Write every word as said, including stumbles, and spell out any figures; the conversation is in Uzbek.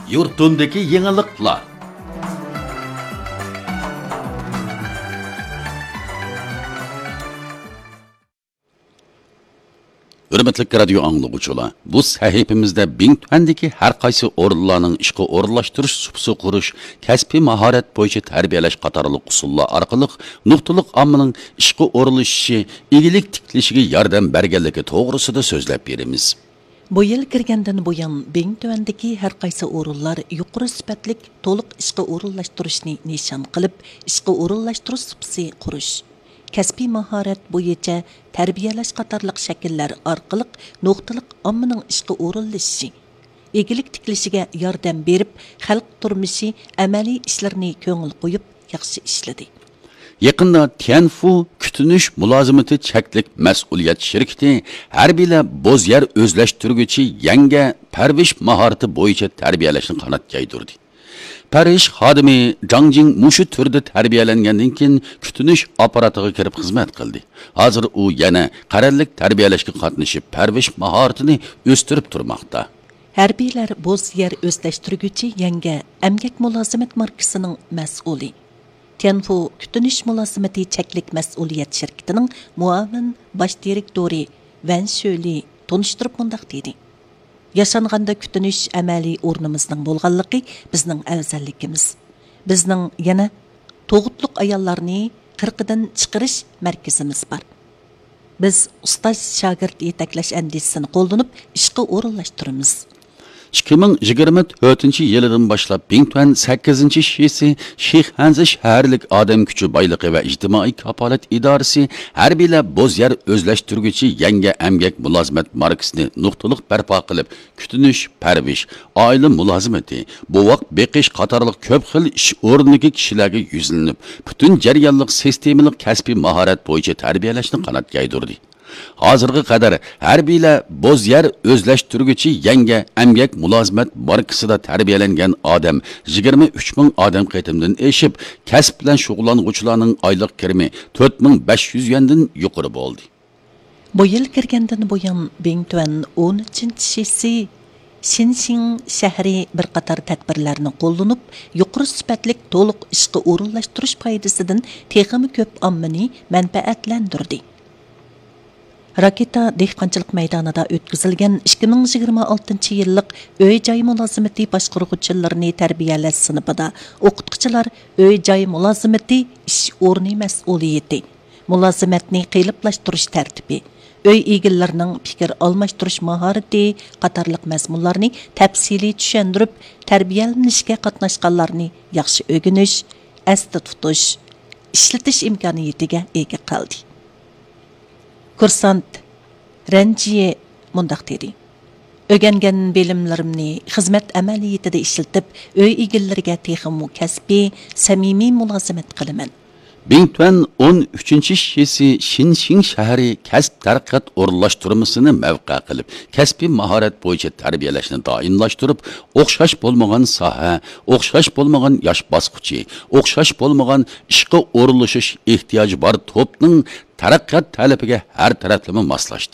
yurtundaki yeniliklar. Hürmetli radyo anlıqçılar, bu sahifimizde bin tüendeki her qaysı orunlarının işqi orunlaştırış supsu kuruş, kasbi maharet boyunca terbiyeleş qatarlıq usullar arqılıq, nuqtulıq amının işqi orunlaşışı, iyilik tiklişigi yardım bergenligi toğrusida sözlep berimiz. Bu yıl kirgenden buyan bin tüendeki her qaysı orunlar yuqori sifatlik to'liq işqi orunlaştırışni nişan qilib, işqi orunlaştırış supsi kuruş. Kasbi maharet bo'yicha tarbiyalash qatorliq shakllar orqali nuqtaliq ommaning ishga o'rinlashishi, egilik tiklishiga yordam berib, xalq turmushi amaliy ishlarini ko'ngil qo'yib yaxshi ishladi. Yaqinda Tianfu kutunish mulozimati cheklik mas'uliyat shirkati harbiylar bo'zyer o'zlashtirguchi yangi parvish mahorati bo'yicha tarbiyalashni qanot yaydirdi. Parish xodimi Zhang Jing mushu turda tarbiyalangandan keyin kutunish apparatiga kirib xizmat qildi. Hozir u yana qarorlik tarbiyalashga qatnashib, parvish mahoratini o'stirib turmoqda. Harbiylar bo'z yer o'zlashtirguchi yangi amgak mulozimat markasining mas'uli. Tianfu kutunish mulozimati cheklik mas'uliyat shirkatining muavin bosh direktori Wan Shuli tunishtirib mundaq dedi. Yaşanganda kütünüş əməli ornumuzның bolğanlıqı bizning afzalligimiz. Bizning yana to'g'itliq ayollarni qirqidan chiqarish markazimiz bor. Biz ustoz shogird yetaklash andisini qo'llanib ishga o'rinlashtiramiz. ikki ming yigirma to'rtinchi yilidan boshlab Bingtuan sakkizinchi shisi Sheyx Hanzi shaharlik odam kuchi boyligi va ijtimoiy kafolat idorasi harbiylar bo'zyer o'zlashtirguchi yangi amgak mulozimat markasini nuqtaliq barpo qilib, kutunish, parvish, oila mulozimati, bovoq beqish qatorliq ko'p xil ish o'rniga kishilarga yuzlanib, butun jarayonliq sistemalik kasbiy mahorat bo'yicha tarbiyalashni qanotga yaydirdi. Hozirga qadar harbiylar bo'zyer o'zlashtirguchi yangi amgak mulozimat markasida tarbiyalangan odam yigirma uch ming odam qaytimdan eshib, kasb bilan shug'ullanuvchilarning oylik kirimi to'rt ming besh yuz yuandan yuqori bo'ldi. Bu yil kirgandan buyon Bingtuan o'ninchi shisi Shinshin shahri bir qator tadbirlarni qo'llanib, yuqori sifatlik to'liq ishga o'rinlashtirish foydasidan texmi ko'p ommani manfaatlantirdi. Raketa dehqonchilik maydonida o'tkazilgan ikki ming yigirma oltinchi yillik uy-joy mulozimati boshqaruvchilarini tarbiyalash sinfida o'qituvchilar uy-joy mulozimati ish o'rni mas'uliyati, mulozimatni qiyinlashtirish tartibi, uy egillarining fikr almashtirish mahorati qatorliq mazmunlarni tafsiliy tushuntirib, tarbiyalanishga qatnashganlarni yaxshi o'rganish, asda tutish, ishlatish imkoniyatiga ega qildi. Kursant Ranjiye mundaq dedi. Öğrengen bilimlerimni xizmat amaliyatida ishlatib, uy egillariga texmu kasbiy, samimiy mulozimat qilaman. Bingtuan o'n uchinchi shisi Shinshin shahri kasb taraqqiyot o'rinlashtirmasini mavqa qilib, kasbiy mahorat bo'yicha tarbiyalashni doimlashtirib, o'xshash bo'lmagan soha, o'xshash bo'lmagan yosh bosqichi, o'xshash bo'lmagan ishga o'rinlashish ehtiyoji bor to'pning taraqqiyot talabiga har taraflama moslashdi.